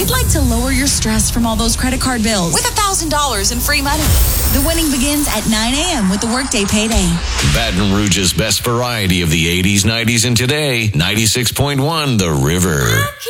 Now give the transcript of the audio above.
We'd like to lower your stress from all those credit card bills with $1,000 in free money. The winning begins at 9 a.m. with the Workday Payday. Baton Rouge's best variety of the 80s, 90s, and today. 96.1 The River.